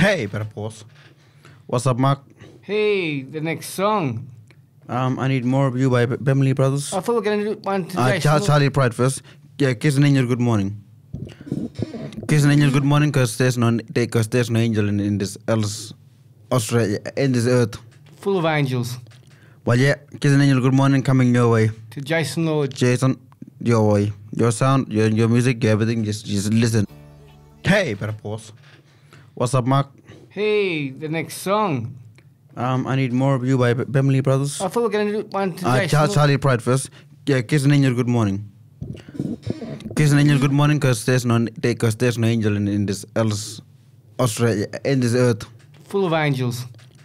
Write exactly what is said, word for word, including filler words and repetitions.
Hey, better pause. What's up, Mark? Hey, the next song. Um, I need more of you by B- Bemley Brothers. I thought we were going to do one to Uh, Jason. Char- Charlie Pride first. Yeah, Kiss an Angel, good morning. Kiss an Angel, good morning, because there's no because there's no angel in, in this else Australia in this earth. Full of angels. Well, yeah, Kiss an Angel, good morning, coming your way. To Jason Lord. Jason, your way, your sound, your your music, your everything. Just just listen. Hey, better pause. What's up, Mark? Hey, the next song. Um, I need more of you by B- Bemley Brothers. I thought we were going to do one to Uh, Jason. Char- Charlie Pride first. Yeah, Kiss an Angel, good morning. Kiss an Angel, good morning, because there's no because there's no angel in, in this else Australia in this earth. Full of angels.